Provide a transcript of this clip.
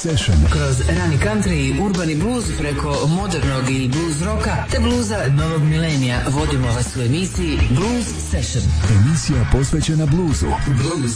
Session. Kroz rani country i urbani blues preko modernog i blues roka te bluza novog milenija vodimo vas u emisiji Blues Session. Emisija posvećena bluzu.